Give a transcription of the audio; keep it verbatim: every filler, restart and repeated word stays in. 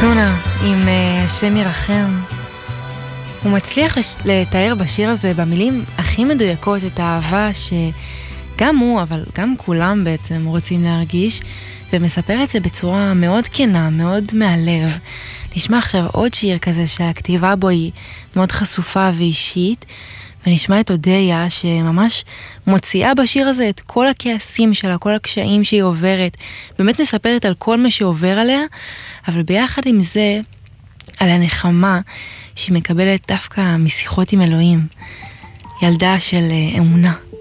פורטונה עם השם ירחם. הוא מצליח לתאר בשיר הזה במילים הכי מדויקות את האהבה שגם הוא, אבל גם כולם בעצם רוצים להרגיש, ומספר את זה בצורה מאוד כנה, מאוד מהלב. נשמע עכשיו עוד שיר כזה שהכתיבה בו היא מאוד חשופה ואישית, ונשמע את אודיה שממש מוציאה בשיר הזה את כל הכעסים שלה, כל הקשיים שהיא עוברת, באמת מספרת על כל מה שעובר עליה, אבל ביחד עם זה, על הנחמה שהיא מקבלת דווקא משיחות עם אלוהים, ילדה של אמונה.